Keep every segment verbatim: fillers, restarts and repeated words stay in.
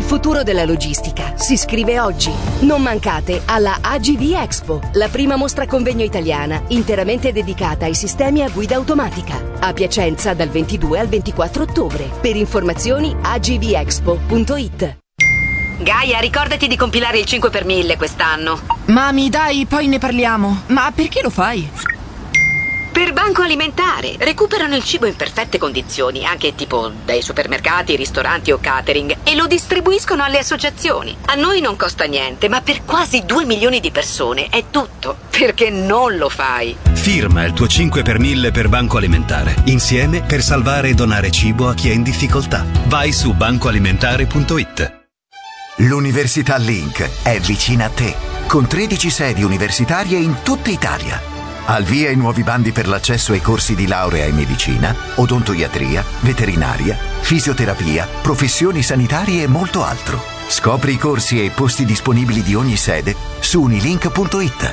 futuro della logistica si scrive oggi. Non mancate alla A G V Expo, la prima mostra convegno italiana interamente dedicata ai sistemi a guida automatica. A Piacenza dal ventidue al ventiquattro ottobre. Per informazioni a g v expo punto it. Gaia, ricordati di compilare il cinque per mille quest'anno. Mami, dai, poi ne parliamo. Ma perché lo fai? Per Banco Alimentare. Recuperano il cibo in perfette condizioni, anche tipo dai supermercati, ristoranti o catering, e lo distribuiscono alle associazioni. A noi non costa niente, ma per quasi due milioni di persone è tutto. Perché non lo fai? Firma il tuo cinque per mille per Banco Alimentare. Insieme per salvare e donare cibo a chi è in difficoltà. Vai su banco alimentare punto it. L'Università Link è vicina a te, con tredici sedi universitarie in tutta Italia. Al via i nuovi bandi per l'accesso ai corsi di laurea in medicina, odontoiatria, veterinaria, fisioterapia, professioni sanitarie e molto altro. Scopri i corsi e i posti disponibili di ogni sede su unilink punto it.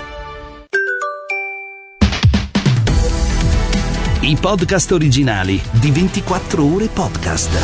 I podcast originali di ventiquattro ore podcast.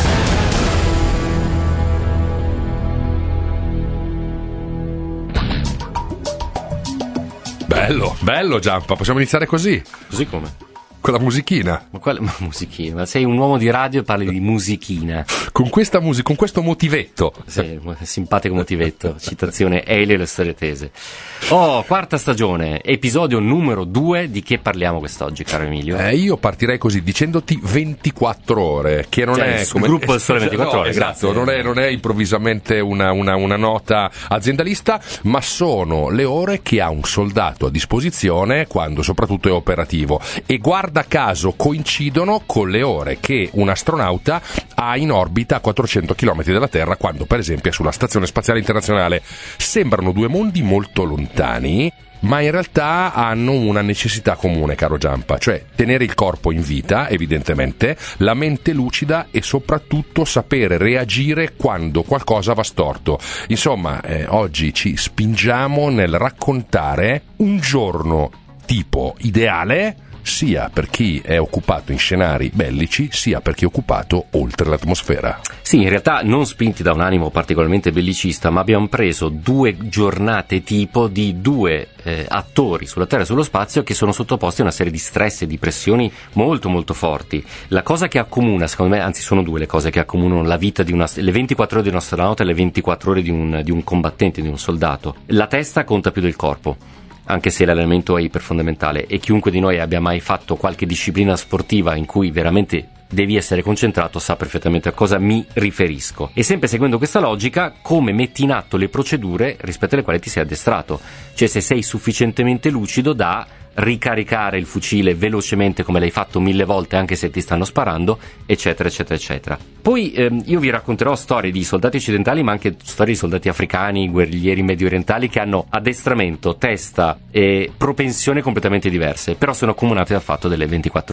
Bello, bello Giampa, possiamo iniziare così? Così come? Con la musichina. Ma quale ma musichina? Ma sei un uomo di radio e parli di musichina. Con questa musica, con questo motivetto. Sì, simpatico motivetto. Citazione Elio e le storie tese. Oh, quarta stagione, episodio numero due. Di che parliamo quest'oggi, caro Emilio? Eh, io partirei così, dicendoti ventiquattro ore, che non cioè, è il come... gruppo del Sole ventiquattro no, ore. Esatto, non è, non è improvvisamente una, una, una nota aziendalista, ma sono le ore che ha un soldato a disposizione quando soprattutto è operativo. E guarda caso coincidono con le ore che un astronauta ha in orbita a quattrocento chilometri dalla Terra, quando per esempio è sulla Stazione Spaziale Internazionale. Sembrano due mondi molto lontani, ma in realtà hanno una necessità comune, caro Giampa, cioè tenere il corpo in vita, evidentemente, la mente lucida e soprattutto sapere reagire quando qualcosa va storto. Insomma, eh, oggi ci spingiamo nel raccontare un giorno tipo ideale, sia per chi è occupato in scenari bellici, sia per chi è occupato oltre l'atmosfera. Sì, in realtà non spinti da un animo particolarmente bellicista, ma abbiamo preso due giornate tipo di due eh, attori sulla Terra e sullo spazio che sono sottoposti a una serie di stress e di pressioni molto molto forti. La cosa che accomuna, secondo me, anzi sono due le cose che accomunano la vita di una, le ventiquattro ore di un astronauta e le ventiquattro ore di un, di un combattente, di un soldato. La testa conta più del corpo, anche se l'allenamento è iperfondamentale, e chiunque di noi abbia mai fatto qualche disciplina sportiva in cui veramente devi essere concentrato sa perfettamente a cosa mi riferisco. E sempre seguendo questa logica, come metti in atto le procedure rispetto alle quali ti sei addestrato, cioè se sei sufficientemente lucido da ricaricare il fucile velocemente come l'hai fatto mille volte anche se ti stanno sparando, eccetera eccetera eccetera. Poi ehm, io vi racconterò storie di soldati occidentali, ma anche storie di soldati africani, guerriglieri medio orientali, che hanno addestramento, testa e propensione completamente diverse, però sono accomunate dal fatto delle ventiquattro